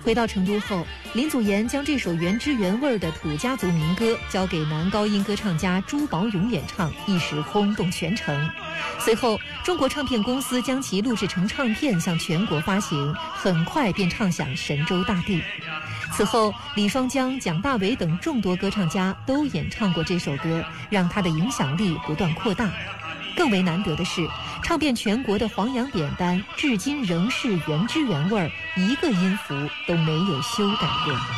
回到成都后，林祖颜将这首原汁原味的土家族民歌交给男高音歌唱家朱宝勇演唱，一时轰动全城。随后，中国唱片公司将其录制成唱片向全国发行，很快便唱响神州大地。此后，李双江、蒋大为等众多歌唱家都演唱过这首歌，让它的影响力不断扩大。更为难得的是，唱遍全国的黄洋典单至今仍是原汁原味，一个音符都没有修改过。